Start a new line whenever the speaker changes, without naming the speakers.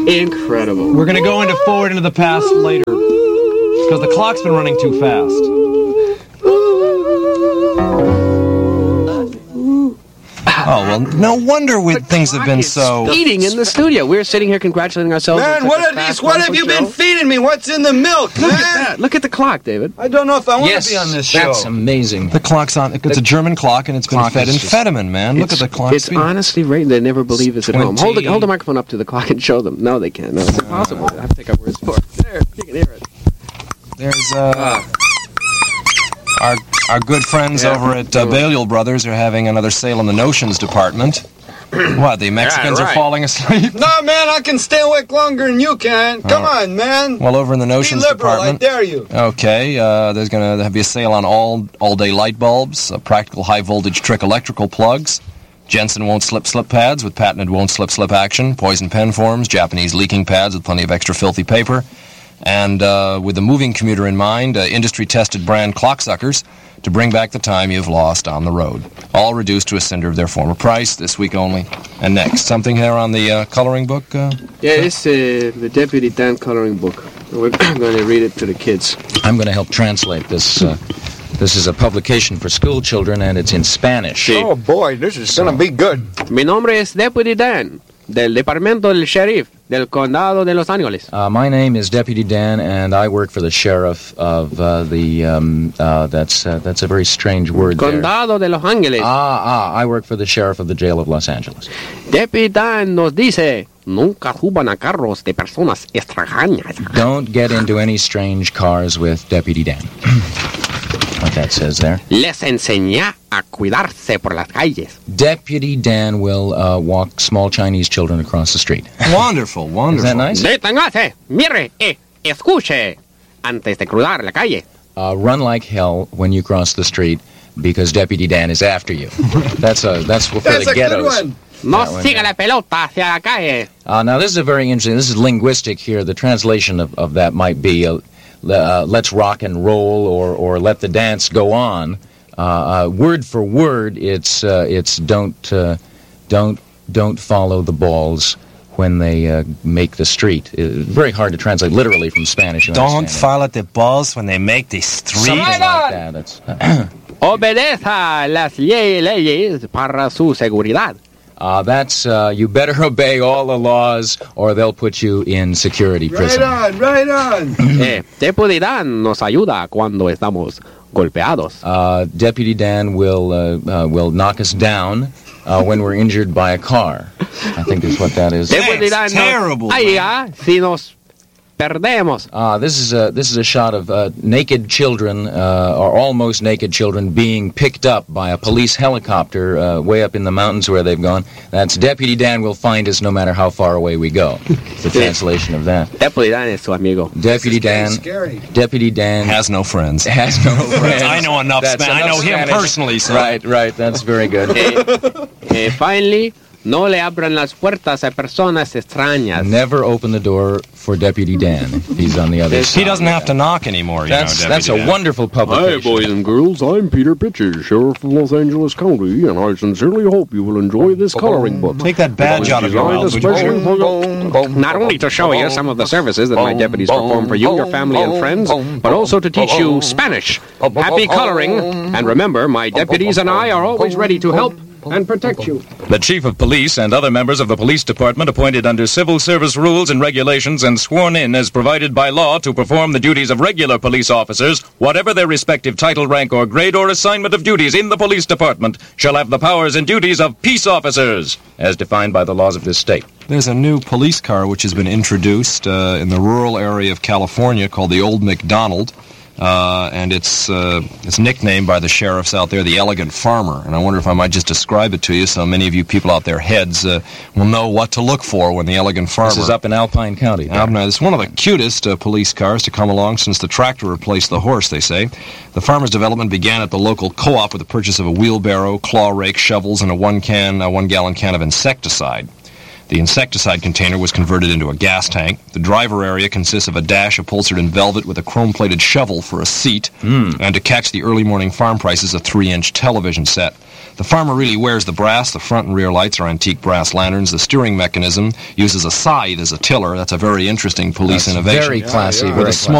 Incredible.
We're going to go forward into the past later, because the clock's been running too fast.
Oh, well, no wonder things have been so...
Eating in the studio. We're sitting here congratulating ourselves.
Man, what have you been feeding me? What's in the milk, man?
Look at that. Look at the clock, David.
I don't know if I want to be on this show.
That's amazing.
The clock's on. It's a German clock, and it's been fed amphetamine, man. Look at the clock.
It's honestly right. They never believe us at home. Hold the microphone up to the clock and show them. No, they can't. No, it's impossible. I have to take our words for it. There, you can hear it.
There's, Our good friends over at Balliol Brothers are having another sale in the notions department. What, the Mexicans are falling asleep?
No, man, I can stay awake longer than you can. Come on, man.
Well, over in the notions
be liberal,
department...
I dare you.
Okay, there's going to be a sale on all-day light bulbs, practical high-voltage trick electrical plugs, Jensen won't slip pads with patented won't slip action, poison pen forms, Japanese leaking pads with plenty of extra filthy paper, and with the moving commuter in mind, industry-tested brand clocksuckers to bring back the time you've lost on the road. All reduced to a cinder of their former price, this week only and next. Something here on the coloring book?
Yeah, it's the Deputy Dan coloring book. We're going to read it to the kids.
I'm going to help translate this. This is a publication for school children, and it's in Spanish.
Oh, boy, this is going to be good.
Mi nombre es Deputy Dan, del Departamento del Sheriff, del Condado de Los Ángeles.
My name is Deputy Dan, and I work for the sheriff of that's a very strange word
Condado de Los Ángeles.
I work for the sheriff of the jail of Los Angeles.
Deputy Dan nos dice, nunca suban a carros de personas extrañas.
Don't get into any strange cars with Deputy Dan. What that says there.
Les enseña a cuidarse por las calles.
Deputy Dan will walk small Chinese children across the street.
Wonderful, wonderful.
Is that nice?
Deténgase, mire, escuche, antes de cruzar la calle.
Run like hell when you cross the street, because Deputy Dan is after you. That's for the ghettos.
Good one.
No siga la pelota hacia la calle.
Now, this is a very interesting... This is linguistic here. The translation of that might be... let's rock and roll, or let the dance go on. Word for word, it's don't follow the balls when they make the street. Very hard to translate literally from Spanish.
Don't follow the balls when they make the street.
Something like that. It's
Obedeza las leyes para su seguridad.
That's you better obey all the laws, or they'll put you in security prison.
Right on.
Deputy Dan nos ayuda cuando estamos golpeados.
Deputy Dan will knock us down when we're injured by a car. I think is what that is.
Deputy Dan
terrible.
Ayuda si nos perdemos.
This is a shot of naked children, or almost naked children, being picked up by a police helicopter way up in the mountains where they've gone. That's Deputy Dan will find us no matter how far away we go. It's a translation of that.
Deputy Dan es su amigo.
Deputy Dan.
Scary.
Deputy Dan
Has no friends.
has no friends.
I know enough Spanish. I know him personally, so.
Right. That's very good.
Finally, no le abran las puertas a personas extrañas.
Never open the door for Deputy Dan. He's on the other side.
He doesn't have to knock anymore,
That's
Deputy
a
Dan.
wonderful publication.
Hi, boys and girls. I'm Peter Pitches, Sheriff of Los Angeles County, and I sincerely hope you will enjoy this coloring book.
Take that badge out of your mouth, would you?
Not only to show you some of the services that my deputies perform for you, your family, and friends, but also to teach you Spanish. Happy coloring, and remember, my deputies and I are always ready to help and protect you.
The Chief of Police and other members of the Police Department appointed under civil service rules and regulations and sworn in as provided by law to perform the duties of regular police officers, whatever their respective title, rank, or grade or assignment of duties in the Police Department, shall have the powers and duties of peace officers, as defined by the laws of this state.
There's a new police car which has been introduced in the rural area of California called the Old McDonald. And it's nicknamed by the sheriffs out there the Elegant Farmer. And I wonder if I might just describe it to you so many of you people out there heads will know what to look for when the Elegant Farmer...
This is up in Alpine County.
It's one of the cutest police cars to come along since the tractor replaced the horse, they say. The farmer's development began at the local co-op with the purchase of a wheelbarrow, claw rake, shovels, and a one-gallon can of insecticide. The insecticide container was converted into a gas tank. The driver area consists of a dash upholstered in velvet with a chrome-plated shovel for a seat, and to catch the early morning farm prices, a 3-inch television set. The farmer really wears the brass. The front and rear lights are antique brass lanterns. The steering mechanism uses a scythe as a tiller. That's a very interesting police innovation.
Very classy.
With
Very
a small